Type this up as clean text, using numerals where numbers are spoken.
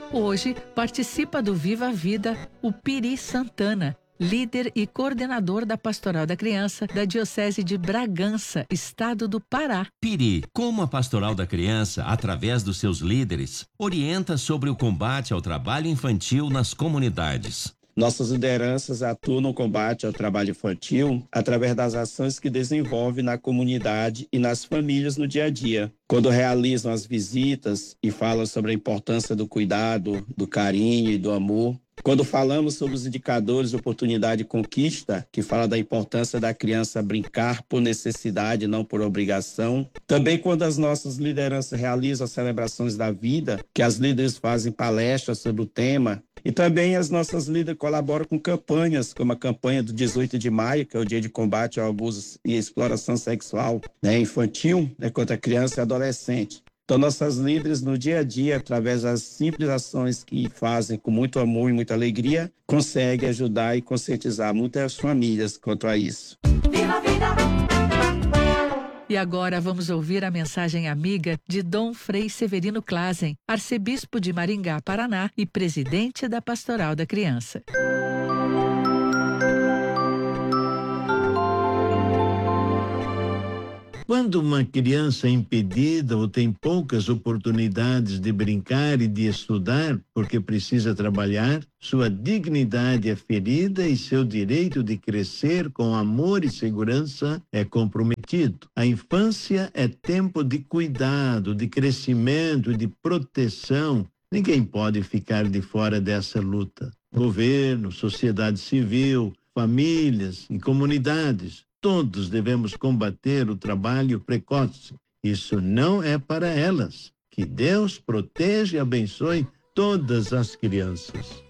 Hoje participa do Viva a Vida o Piri Santana, líder e coordenador da Pastoral da Criança da Diocese de Bragança, estado do Pará. Piri, como a Pastoral da Criança, através dos seus líderes, orienta sobre o combate ao trabalho infantil nas comunidades. Nossas lideranças atuam no combate ao trabalho infantil através das ações que desenvolvem na comunidade e nas famílias no dia a dia. Quando realizam as visitas e falam sobre a importância do cuidado, do carinho e do amor. Quando falamos sobre os indicadores de oportunidade e conquista, que fala da importância da criança brincar por necessidade, não por obrigação. Também quando as nossas lideranças realizam as celebrações da vida, que as líderes fazem palestras sobre o tema. E também as nossas líderes colaboram com campanhas, como a campanha do 18 de maio, que é o dia de combate ao abuso e exploração sexual infantil, contra criança e adolescente. Então, nossas líderes, no dia a dia, através das simples ações que fazem com muito amor e muita alegria, conseguem ajudar e conscientizar muitas famílias quanto a isso. Viva a vida! E agora vamos ouvir a mensagem amiga de Dom Frei Severino Klazen, arcebispo de Maringá, Paraná e presidente da Pastoral da Criança. Quando uma criança é impedida ou tem poucas oportunidades de brincar e de estudar porque precisa trabalhar, sua dignidade é ferida e seu direito de crescer com amor e segurança é comprometido. A infância é tempo de cuidado, de crescimento e de proteção. Ninguém pode ficar de fora dessa luta. Governo, sociedade civil, famílias e comunidades. Todos devemos combater o trabalho precoce. Isso não é para elas. Que Deus proteja e abençoe todas as crianças.